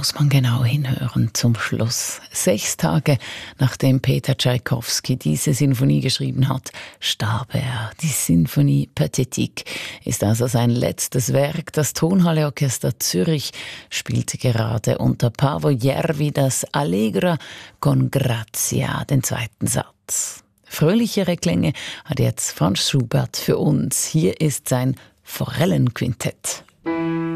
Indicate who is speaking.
Speaker 1: muss man genau hinhören zum Schluss. 6 Tage nachdem Peter Tschaikowski diese Sinfonie geschrieben hat, starb er. Die Sinfonie Pathétique ist also sein letztes Werk. Das Tonhalle-Orchester Zürich spielte gerade unter Paavo Järvi das Allegra con grazia, den zweiten Satz. Fröhlichere Klänge hat jetzt Franz Schubert für uns. Hier ist sein Forellenquintett.